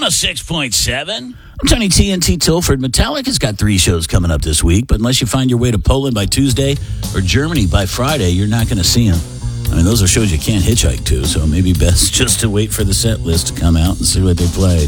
106.7. I'm Tony TNT Tilford. Metallica's got 3 shows coming up this week, but unless you find your way to Poland by Tuesday or Germany by Friday, you're not going to see them. I mean, those are shows you can't hitchhike to, so maybe best just to wait for the set list to come out and see what they play.